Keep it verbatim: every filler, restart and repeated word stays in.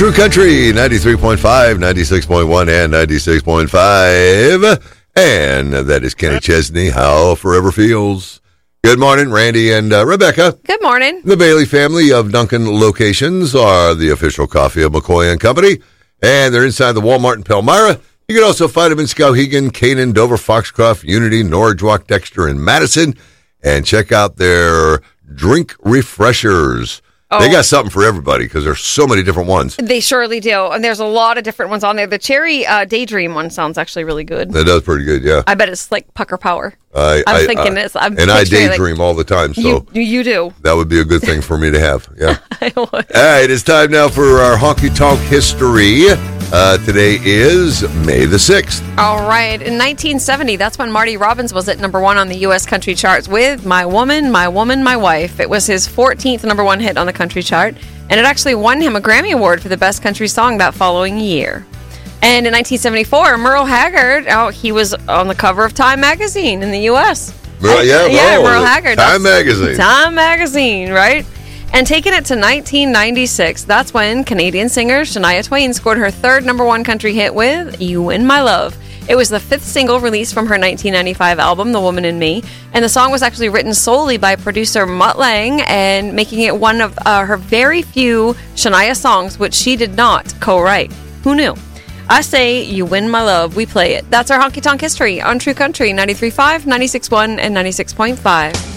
True Country, ninety-three point five, ninety-six point one, and ninety-six point five. And that is Kenny Chesney, How Forever Feels. Good morning, Randy and uh, Rebecca. Good morning. The Bailey family of Dunkin' locations are the official coffee of McCoy and Company, and they're inside the Walmart in Palmyra. You can also find them in Skowhegan, Canaan, Dover, Foxcroft, Unity, Norridgewock, Dexter, and Madison. And check out their drink refreshers. Oh. They got something for everybody because there's so many different ones. They surely do. And there's a lot of different ones on there. The Cherry uh, Daydream one sounds actually really good. That does pretty good, yeah. I bet it's like pucker power. I, I'm I, thinking I, this. I'm and I daydream like, all the time, so you, you do. That would be a good thing for me to have. Yeah. I would. All right, it's time now for our honky tonk history. Uh, today is May the sixth. All right. In nineteen seventy, that's when Marty Robbins was at number one on the U S country charts with My Woman, My Woman, My Wife. It was his fourteenth number one hit on the country chart, and it actually won him a Grammy Award for the best country song that following year. And in nineteen seventy-four, Merle Haggard, oh, he was on the cover of Time magazine in the U S Merle, yeah, yeah, oh, Merle Haggard. Time magazine. Time magazine, right? And taking it to nineteen ninety-six, that's when Canadian singer Shania Twain scored her third number one country hit with You Win My Love. It was the fifth single released from her nineteen ninety-five album, The Woman in Me, and the song was actually written solely by producer Mutt Lange and making it one of uh, her very few Shania songs which she did not co-write. Who knew? I say You Win My Love, we play it. That's our honky tonk history on True Country ninety-three point five, ninety-six point one, and ninety-six point five.